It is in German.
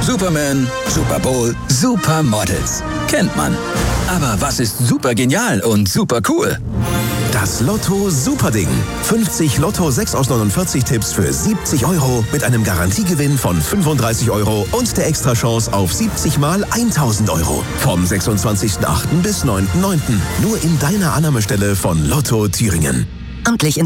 Superman, Super Bowl, Supermodels. Kennt man. Aber was ist super genial und super cool? Das Lotto Superding. 50 Lotto 6 aus 49 Tipps für 70 € mit einem Garantiegewinn von 35 € und der Extrachance auf 70 mal 1000 €. Vom 26.08. bis 9.09. Nur in deiner Annahmestelle von Lotto Thüringen. Amtlich in